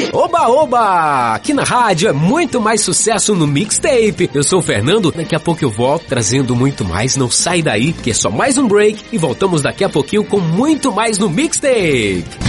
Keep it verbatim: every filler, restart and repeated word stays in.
Oba, oba! Aqui na rádio é muito mais sucesso no Mixtape. Eu sou o Fernando, daqui a pouco eu volto trazendo muito mais. Não sai daí, que é só mais um break e voltamos daqui a pouquinho com muito mais no Mixtape.